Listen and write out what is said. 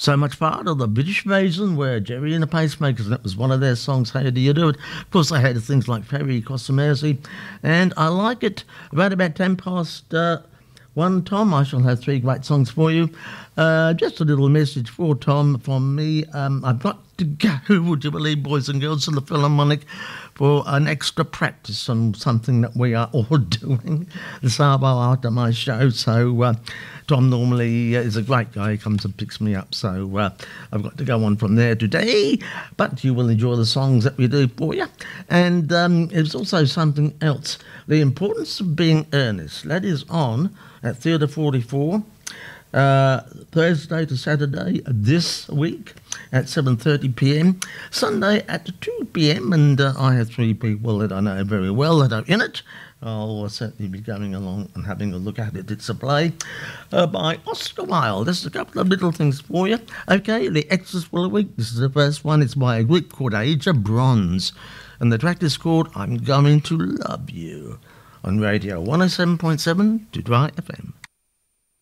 so much part of the British version where Jerry and the Pacemakers, and that was one of their songs, How Do You Do It? Of course, they had things like Ferry Across the Mersey, and I like it. Around about 10 past 1, Tom, I shall have 3 great songs for you. Just a little message for Tom from me. I've got to go, would you believe, boys and girls, to the Philharmonic for an extra practice on something that we are all doing this hour after my show. So Tom normally is a great guy. He comes and picks me up. So I've got to go on from there today. But you will enjoy the songs that we do for you. And there's also something else. The Importance of Being Earnest. That is on at Theatre 44. Thursday to Saturday this week at 7:30 p.m, Sunday at 2 p.m, and I have 3 people that I know very well that are in it. I'll certainly be going along and having a look at it. It's a play by Oscar Wilde. Just a couple of little things for you. Okay, the extras for the week. This is the first one. It's by a group called Age of Bronze, and the track is called I'm Going to Love You on Radio 107.7 to Dry FM.